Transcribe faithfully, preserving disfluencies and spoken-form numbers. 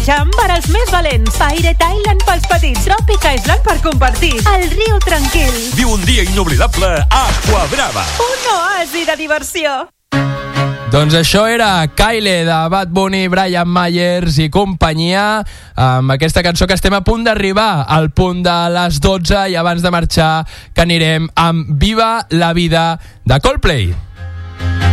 Jam per als més valents, Pirate Island pels petits, Tropic Island per compartir, el riu tranquil. Viu un dia inoblidable a Aquabrava. Un oasi de diversió. Doncs això era Kyle de Bad Bunny, Brian Myers i companyia, amb aquesta cançó que estem a punt d'arribar al punt de les dotze, i abans de marxar que anirem amb Viva la vida de Coldplay.